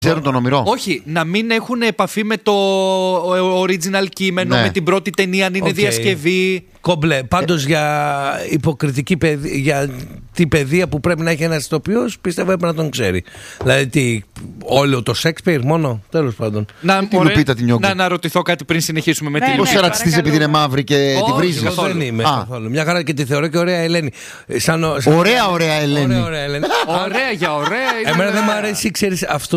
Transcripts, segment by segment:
Ξέρουν τον Όμηρο. Όχι, να μην έχουν επαφή με το original κείμενο, με την πρώτη ταινία, αν είναι διασκευή. Κομπλέ. Πάντως για υποκριτική παιδεία, για την παιδεία που πρέπει να έχει ένας ηθοποιός, πιστεύω έπρεπε να τον ξέρει. Δηλαδή, όλο το Σέξπιρ μόνο, τέλος πάντων. Να αναρωτηθώ κάτι πριν συνεχίσουμε με τη Πώς ρατσιστής επειδή είναι μαύρη και τη βρίζει. Δεν είμαι καθόλου. Μια χαρά και τη θεωρώ και ωραία Ελένη. Ωραία Ελένη. Ωραία για ωραία. Εμένα δεν μου αρέσει, ξέρεις, αυτό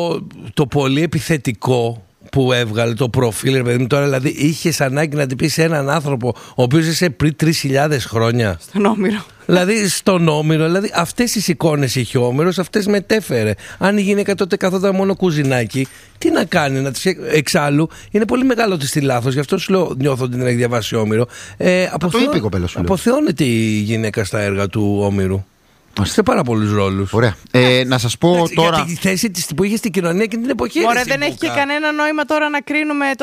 το πολύ επιθετικό που έβγαλε το προφίλ, ρε παιδί μου, τώρα. Δηλαδή, είχες ανάγκη να την πεις σε έναν άνθρωπο ο οποίος είσαι πριν 3.000 χρόνια. Στον Όμηρο. Δηλαδή, στον Όμηρο, δηλαδή, αυτές τις εικόνες είχε ο Όμηρος, αυτές μετέφερε. Αν η γυναίκα τότε καθόταν μόνο κουζινάκι, τι να κάνει, να τις. Εξάλλου, είναι πολύ μεγάλο της τη λάθος, γι' αυτό σου λέω, νιώθω ότι την έχει διαβάσει ο Όμηρο. Το είπε η κοπέλα σου. Αποθεώνεται η γυναίκα στα έργα του Όμηρου. Σε πάρα πολλούς ρόλους. Ωραία. Να σας πω τώρα. Για τη θέση της που είχε στην κοινωνία και την εποχή. Ωραία, δεν έχει και κανένα νόημα τώρα να κρίνουμε το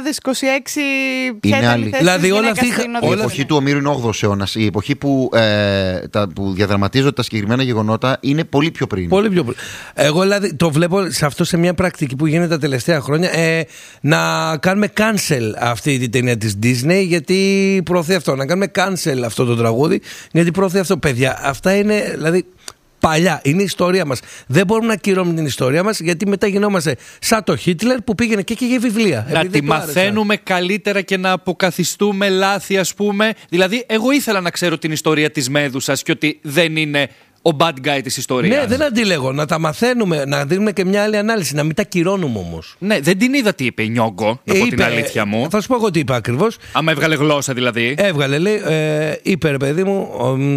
2026 ποια ήταν η θέση δηλαδή, της γυναίκας στην Η εποχή του Ομήρου είναι 8ος αιώνας. Η εποχή που διαδραματίζονται τα συγκεκριμένα γεγονότα είναι πολύ πιο πριν. Πολύ πιο πριν. Εγώ δηλαδή το βλέπω σε αυτό σε μια πρακτική που γίνεται τα τελευταία χρόνια. Να κάνουμε cancel αυτή την ταινία της Disney, γιατί προωθεί αυτό. Να κάνουμε cancel αυτό το τραγούδι, γιατί προωθεί αυτό. Παιδιά, αυτά είναι. Δηλαδή, παλιά, είναι η ιστορία μας. Δεν μπορούμε να ακυρώνουμε την ιστορία μας, γιατί μετά γινόμαστε σαν το Χίτλερ που πήγαινε και είχε βιβλία. Να τη μαθαίνουμε καλύτερα και να αποκαθιστούμε λάθη, ας πούμε. Δηλαδή, εγώ ήθελα να ξέρω την ιστορία της Μέδουσας και ότι δεν είναι ο bad guy της ιστορίας. Ναι, δεν αντιλέγω. Να τα μαθαίνουμε, να δίνουμε και μια άλλη ανάλυση, να μην τα κυρώνουμε όμως. Ναι, δεν την είδα τι είπε η Νιόγκο, να πω την αλήθεια μου. Θα σου πω εγώ τι είπα ακριβώς. Άμα έβγαλε γλώσσα δηλαδή. Έβγαλε, λέει, είπε ρε παιδί μου,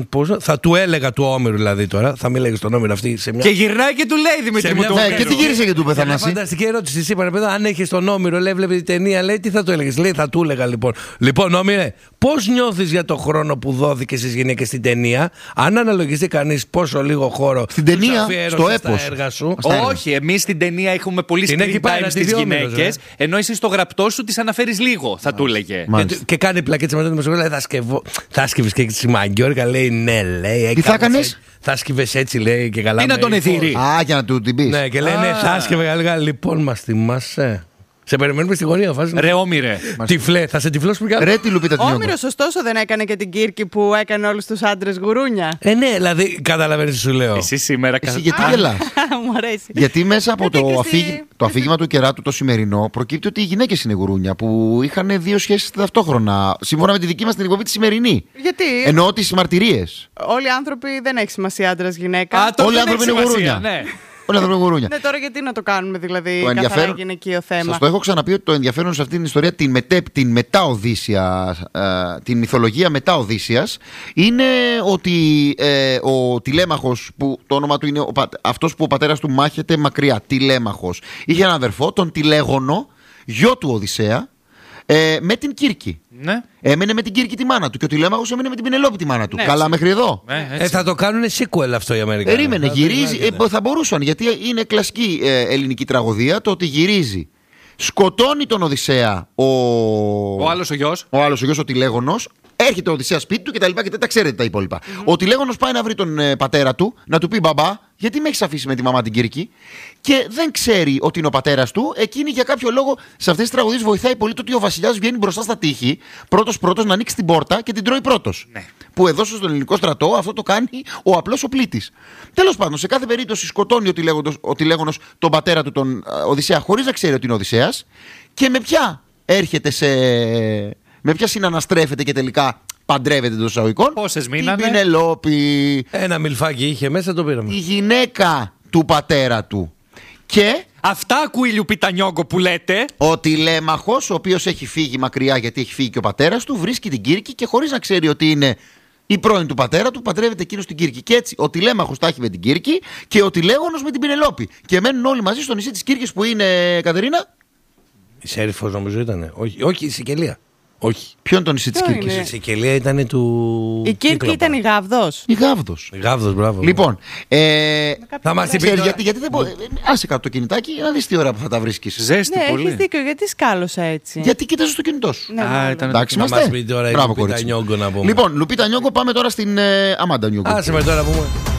θα του έλεγα του Όμηρου δηλαδή τώρα, θα μιλάγε στον Όμηρο αυτή σε μια. Και γυρνάει και του λέει Δημήτρη μου. Ναι, και τι γύρισε και του είπε Θανάση. Φανταστική ερώτηση. Της είπα ρε παιδί, αν έχει τον Όμηρο, λέει, έβλεπε την ταινία, λέει, τι θα του έλεγε. Λέει, θα του έλεγα λοιπόν. Λοιπόν, Όμηρε, πώς νιώθεις για το χρόνο που δόθηκε στις γυναίκες στην ταινία, αν αναλογιστεί κανείς πόσο λίγο χώρο στην ταινία, στο έπος. Έργα σου. Όχι, εμείς στην ταινία έχουμε πολύ screen time στις γυναίκες, ενώ εσύ στο γραπτό σου τις αναφέρεις λίγο, θα του έλεγε. Και κάνει πλακέτσα μετά το μεσογείο, θα σκύβεις και έτσι μαγκιόρικα, λέει ναι, λέει. Τι θα έκανες? Θα σκύβες έτσι, λέει, και καλά. Τι να τον εδείρει. Α, για να του την πεις. Ναι, και λέει ναι, θα σκύβε καλά. Λοιπόν, μας θυμάσαι. Σε περιμένουμε στη γωνία, φάση. Ρε Όμηρε. Τυφλέ, θα σε τυφλώσουμε κι άλλο. Ρε τη Λουπίτα την Νιόγκο. Ο Όμηρος ωστόσο δεν έκανε και την Κύρκη που έκανε όλους τους άντρες γουρούνια. Ναι, δηλαδή καταλαβαίνεις τι σου λέω. Εσύ σήμερα γιατί γελάς? Μου αρέσει. Γιατί μέσα από το αφήγημα του Κεράτου το σημερινό προκύπτει ότι οι γυναίκες είναι γουρούνια που είχαν δύο σχέσεις ταυτόχρονα. Σύμφωνα με τη δική μας την εκπομπή τη σημερινή. Γιατί? Εννοώ τις μαρτυρίες. Όλοι οι άνθρωποι δεν έχει σημασία άντρας-γυναίκα. Όλοι οι άνθρωποι είναι γουρούνια. Ναι, τώρα γιατί να το κάνουμε δηλαδή καθαρά γυναικείο θέμα. Σας το έχω ξαναπεί ότι το ενδιαφέρον σε αυτή την ιστορία, την μετά Οδύσσια, την μυθολογία μετά Οδύσσιας, είναι ότι ο Τηλέμαχος, που το όνομα του είναι αυτός που ο πατέρας του μάχεται μακριά, Τηλέμαχος, είχε έναν αδερφό, τον Τηλέγωνο, γιο του Οδυσσέα, με την Κύρκη. Ναι. Έμενε με την Κύρκη τη μάνα του και ο Τηλέμαχος έμενε με την Πενελόπη τη μάνα του. Ναι, καλά μέχρι εδώ. Θα το κάνουν sequel αυτό οι Αμερικανοί. Περίμενε, γυρίζει. Θα μπορούσαν, γιατί είναι κλασική ελληνική τραγωδία το ότι γυρίζει. Σκοτώνει τον Οδυσσέα ο άλλος ο γιος. Ο άλλος ο γιος, ο Τηλέγωνος. Έρχεται ο Οδυσσέας σπίτι του και τα λοιπά και δεν τα ξέρετε τα υπόλοιπα. Ο Τηλέγωνος πάει να βρει τον πατέρα του, να του πει μπαμπά, γιατί με έχεις αφήσει με τη μαμά την Κύρκη. Και δεν ξέρει ότι είναι ο πατέρας του. Εκείνη για κάποιο λόγο σε αυτές τις τραγωδίες βοηθάει πολύ το ότι ο βασιλιάς βγαίνει μπροστά στα τείχη, πρώτος να ανοίξει την πόρτα και την τρώει πρώτος. Ναι. Που εδώ στον ελληνικό στρατό αυτό το κάνει ο απλός ο πλήτης. Τέλος πάντων, σε κάθε περίπτωση σκοτώνει ο Τηλέγωνος τον πατέρα του, τον Οδυσσέα, χωρίς να ξέρει ότι είναι Οδυσσέας. Και με ποια έρχεται με ποια συναναστρέφεται και τελικά παντρεύεται των εισαγωγικών? Πόσες μήνανε? Την Πενελόπη. Ένα μιλφάκι είχε μέσα, το πήραμε. Η γυναίκα του πατέρα του. Και αυτά ακούει η Λουπίτα Νιόγκο που λέτε. Ο Τηλέμαχος, ο οποίος έχει φύγει μακριά γιατί έχει φύγει και ο πατέρας του, βρίσκει την Κύρκη και χωρίς να ξέρει ότι είναι η πρώην του πατέρα του, παντρεύεται εκείνος την Κύρκη. Και έτσι ο Τηλέμαχος τα έχει με την Κύρκη και ο Τηλέγωνος με την Πενελόπη. Και μένουν όλοι μαζί στο νησί της Κύρκης που είναι, Κατερίνα? Η Σέριφος νομίζω ήταν. Όχι, η Σικελία. Όχι. Ποιο είναι το νησί της Κύρκης? Η Σικελία ήταν του. Η Κύρκη ήταν η Γάβδος. Η Γάβδος. Η Γάβδος, μπράβο. Λοιπόν. Θα μας πει. Γιατί δεν μπορεί. Άσε κάτω το κινητάκι να δεις τι ώρα που θα τα βρίσκεις. Ζέστη πολύ. Έχεις δίκιο, γιατί σκάλωσα έτσι. Γιατί κοίταζες το κινητό σου. Εντάξει, είμαστε. Μπράβο, κορίτσι. Λοιπόν, Λουπίτα Νιόγκο, πάμε τώρα στην Αμάντα Νιόγκο. Άσε με τώρα πούμε.